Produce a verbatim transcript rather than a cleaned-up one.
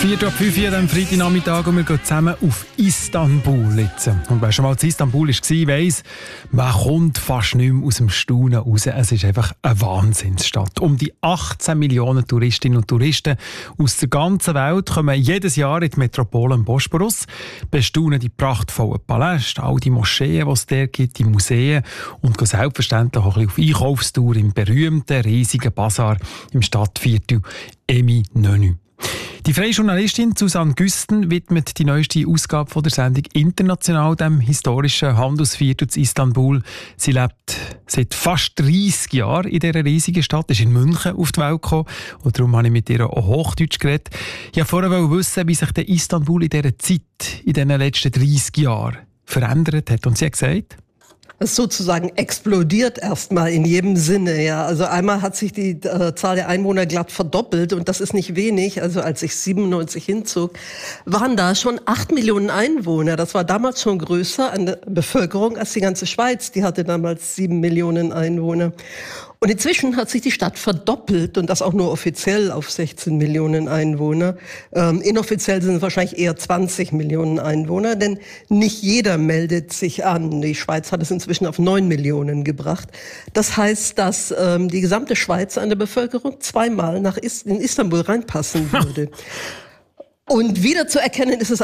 vier ab fünf Uhr am Freitagnachmittag und wir gehen zusammen auf Istanbul jetzt. Und wer schon mal in Istanbul war, weiss, man kommt fast nicht mehr aus dem Staunen raus. Es ist einfach eine Wahnsinnsstadt. Um die achtzehn Millionen Touristinnen und Touristen aus der ganzen Welt kommen jedes Jahr in die Metropole am Bosporus, bestaunen die prachtvollen Paläste, all die Moscheen, die es dort gibt, die Museen und gehen selbstverständlich auch ein bisschen auf Einkaufstour im berühmten, riesigen Basar im Stadtviertel Eminönü. Die freie Journalistin Susanne Güsten widmet die neueste Ausgabe von der Sendung international dem historischen Handelsviertel in Istanbul. Sie lebt seit fast dreissig Jahren in dieser riesigen Stadt, ist in München auf die Welt gekommen und darum habe ich mit ihr auch Hochdeutsch geredet. Ich wollte vorher wissen, wie sich der Istanbul in dieser Zeit, in diesen letzten dreissig Jahren verändert hat. Und sie hat gesagt, es sozusagen explodiert erstmal in jedem Sinne, ja. Also einmal hat sich die äh, Zahl der Einwohner glatt verdoppelt und das ist nicht wenig. Also als ich siebenundneunzig hinzog, waren da schon acht Millionen Einwohner. Das war damals schon größer an der Bevölkerung als die ganze Schweiz. Die hatte damals sieben Millionen Einwohner. Und inzwischen hat sich die Stadt verdoppelt und das auch nur offiziell auf sechzehn Millionen Einwohner. Ähm, inoffiziell sind es wahrscheinlich eher zwanzig Millionen Einwohner, denn nicht jeder meldet sich an. Die Schweiz hat es inzwischen auf neun Millionen gebracht. Das heißt, dass ähm, die gesamte Schweiz an der Bevölkerung zweimal nach Is- in Istanbul reinpassen würde. Und wieder zu erkennen ist es